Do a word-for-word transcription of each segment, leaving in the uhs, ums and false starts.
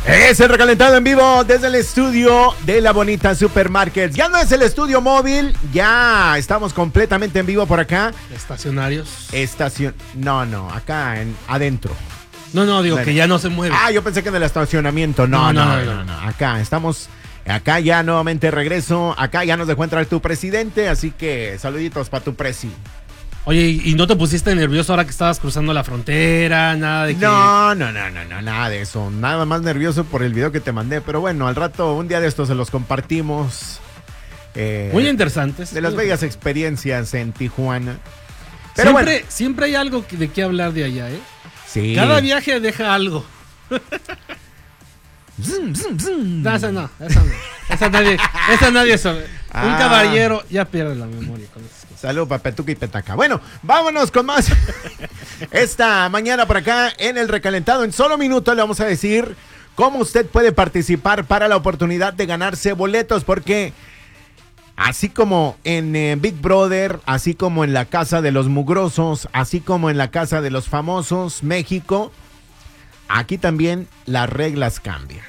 Es el recalentado en vivo desde el estudio de la bonita Supermarkets. Ya no es el estudio móvil, ya estamos completamente en vivo por acá. Estacionarios. Estación, no, no, acá en adentro. No, no, digo Bueno. que ya no se mueve. Ah, yo pensé que en el estacionamiento. No, no, no, no, no, no. Acá estamos, acá ya nuevamente regreso. Acá ya nos dejó entrar tu presidente, así que saluditos para tu presi. Oye, ¿y no te pusiste nervioso ahora que estabas cruzando la frontera? Nada de que... No, no, no, no, no, nada de eso. Nada más nervioso por el video que te mandé. Pero bueno, al rato, un día de estos se los compartimos. Eh, Muy interesantes. De las bellas experiencias en Tijuana. Pero siempre, bueno. siempre hay algo que- de qué hablar de allá, ¿eh? Sí. Cada viaje deja algo. Zum, zum, zum. No, esa no, esa no. Esa nadie, esa nadie sabe. Un Ah. caballero ya pierde la memoria con esas cosas. Salud para Petuca y Petaca. Bueno, vámonos con más. Esta mañana por acá en el recalentado. En solo minutos le vamos a decir cómo usted puede participar para la oportunidad de ganarse boletos. Porque así como en eh, Big Brother, así como en la Casa de los Mugrosos, así como en la Casa de los Famosos, México, aquí también las reglas cambian.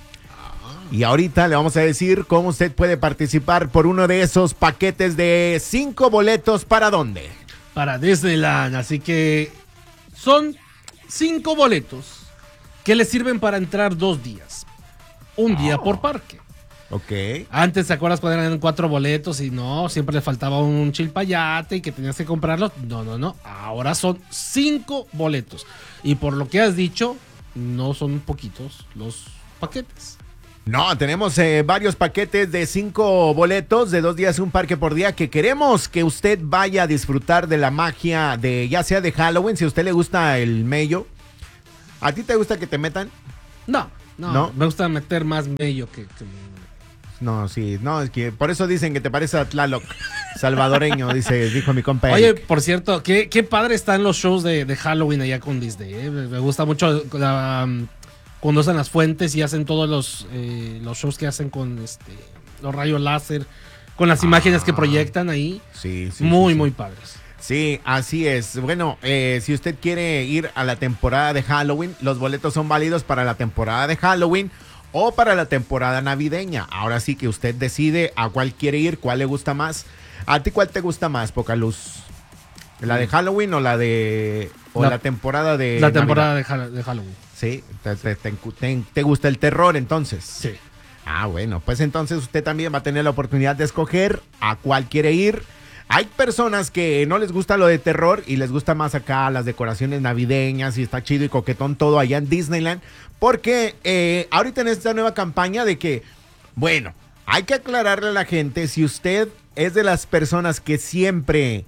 Y ahorita le vamos a decir cómo usted puede participar por uno de esos paquetes de cinco boletos. ¿Para dónde? Para Disneyland, así que son cinco boletos que le sirven para entrar dos días. Un día Oh. por parque. Ok. Antes, ¿te acuerdas cuando eran cuatro boletos y no, siempre le faltaba un chilpayate y que tenías que comprarlos? No, no, no. Ahora son cinco boletos. Y por lo que has dicho, no son poquitos los paquetes. No, tenemos eh, varios paquetes de cinco boletos de dos días, un parque por día, que queremos que usted vaya a disfrutar de la magia de, ya sea de Halloween, si a usted le gusta el mello. ¿A ti te gusta que te metan? No, no, ¿No? me gusta meter más mello que... que- No, sí, no, es que por eso dicen que te parece a Tlaloc, salvadoreño, dice, dijo mi compa Oye, Eric. por cierto, qué, qué padre están los shows de, de Halloween allá con Disney. ¿eh? Me me gusta mucho um, cuando usan las fuentes y hacen todos los, eh, los shows que hacen con este, los rayos láser, con las imágenes que proyectan ahí. Sí, sí. muy, sí, sí. muy padres. Sí, así es. Bueno, eh, si usted quiere ir a la temporada de Halloween, los boletos son válidos para la temporada de Halloween o para la temporada navideña. Ahora sí que usted decide a cuál quiere ir, cuál le gusta más. ¿A ti cuál te gusta más, Pocaluz? ¿La de Halloween o la de o la, La- temporada de La Navidad? temporada de, Hall- de Halloween. Sí, te, te- te- te- te gusta el terror entonces. Sí. Ah, bueno, pues entonces usted también va a tener la oportunidad de escoger a cuál quiere ir. Hay personas que no les gusta lo de terror y les gusta más acá las decoraciones navideñas y está chido y coquetón todo allá en Disneyland. Porque eh, ahorita en esta nueva campaña de que, bueno, hay que aclararle a la gente si usted es de las personas que siempre...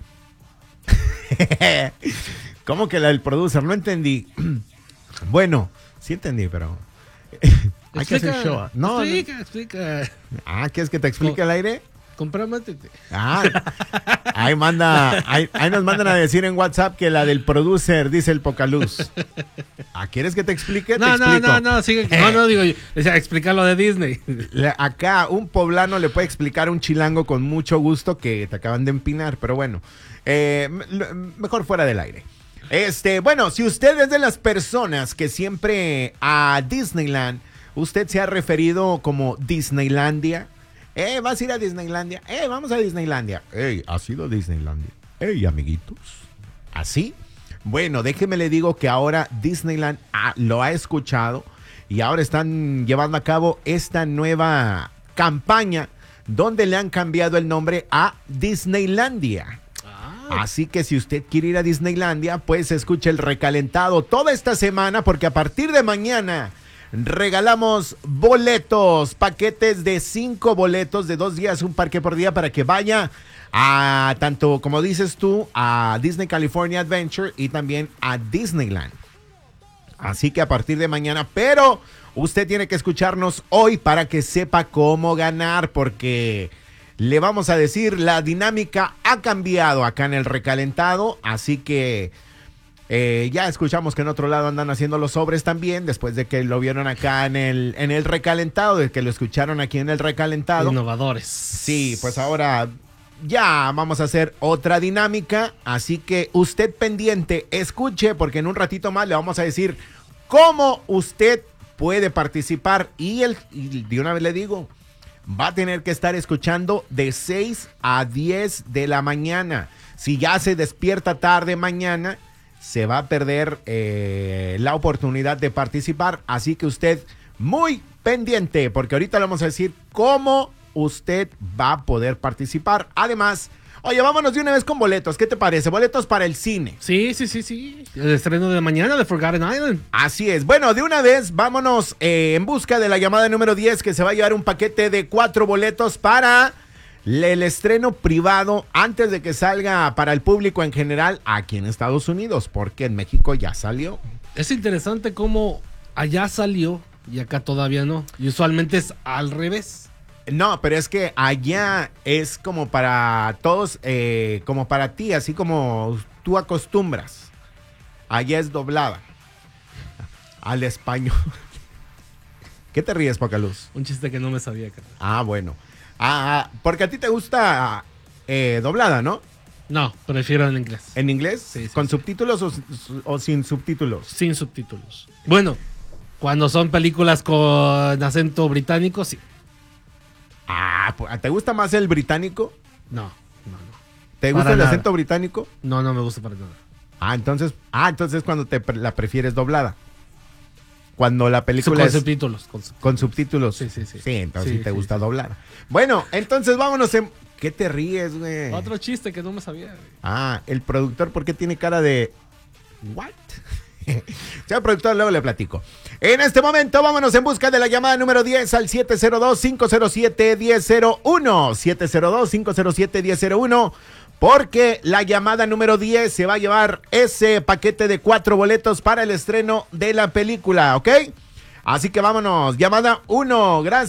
¿Cómo que la del producer? No entendí. Bueno, sí entendí, pero... Hay que hacer show. No, no. explica, explica. Ah, ¿quieres que te explique al aire? Comprométete. Ah, ahí manda, ahí, ahí nos mandan a decir en WhatsApp que la del producer, dice el Pocaluz. Ah, ¿quieres que te explique? No, te no, explico. no, no, sigue. No, no, digo, yo, o sea, explica lo de Disney. Le- Acá un poblano le puede explicar a un chilango con mucho gusto que te acaban de empinar, pero bueno, eh, m- lo- mejor fuera del aire. Este, bueno, si usted es de las personas que siempre a Disneyland, usted se ha referido como Disneylandia. Eh, ¿vas a ir a Disneylandia? Eh, vamos a Disneylandia. Ey, ¿has ido a Disneylandia? Ey, amiguitos. ¿Así? Bueno, déjeme le digo que ahora Disneyland ah, lo ha escuchado y ahora están llevando a cabo esta nueva campaña donde le han cambiado el nombre a Disneylandia. Así que si usted quiere ir a Disneylandia, pues escuche el recalentado toda esta semana porque a partir de mañana regalamos boletos, paquetes de cinco boletos de dos días, un parque por día para que vaya a tanto, como dices tú, a Disney California Adventure y también a Disneyland. Así que a partir de mañana, pero usted tiene que escucharnos hoy para que sepa cómo ganar porque le vamos a decir, la dinámica ha cambiado acá en el recalentado, así que eh, ya escuchamos que en otro lado andan haciendo los sobres también, después de que lo vieron acá en el, en el recalentado, de que lo escucharon aquí en el recalentado. Innovadores. Sí, pues ahora ya vamos a hacer otra dinámica, así que usted pendiente, escuche, porque en un ratito más le vamos a decir cómo usted puede participar. Y, el, y de una vez le digo, va a tener que estar escuchando de seis a diez de la mañana. Si ya se despierta tarde mañana, se va a perder eh, la oportunidad de participar. Así que usted muy pendiente, porque ahorita le vamos a decir cómo usted va a poder participar. Además, oye, vámonos de una vez con boletos. ¿Qué te parece? Boletos para el cine. Sí, sí, sí, sí. El estreno de mañana de Forgotten Island. Así es. Bueno, de una vez vámonos eh, en busca de la llamada número diez, que se va a llevar un paquete de cuatro boletos para el estreno privado antes de que salga para el público en general aquí en Estados Unidos, porque en México ya salió. Es interesante cómo allá salió y acá todavía no. Y usualmente es al revés. No, pero es que allá es como para todos, eh, como para ti, así como tú acostumbras. Allá es doblada al español. ¿Qué te ríes, Pocaluz? Un chiste que no me sabía, cara. Ah, bueno. Ah, ah, porque a ti te gusta eh, doblada, ¿no? No, prefiero en inglés. ¿En inglés? Sí, sí, ¿Con sí. subtítulos o, o sin subtítulos? Sin subtítulos. Bueno, cuando son películas con acento británico, sí. Ah, ¿te gusta más el británico? No, no, no. ¿Te gusta Para el nada. acento británico? No, no me gusta para nada. Ah, entonces, ah, entonces cuando te pre- la prefieres doblada. Cuando la película Con es subtítulos. Con subtítulos. con subtítulos. Sí, sí, sí. Sí, entonces Sí, sí te sí, gusta sí. doblada. Bueno, entonces vámonos en... ¿Qué te ríes, güey? Otro chiste que no me sabía. Güey. Ah, el productor, ¿por qué tiene cara de... ¿What? Señor productor, luego le platico. En este momento, vámonos en busca de la llamada número diez al siete cero dos, cinco cero siete, uno cero cero uno. siete cero dos, cinco cero siete, uno cero cero uno. Porque la llamada número diez se va a llevar ese paquete de cuatro boletos para el estreno de la película, ¿ok? Así que vámonos. Llamada uno, gracias.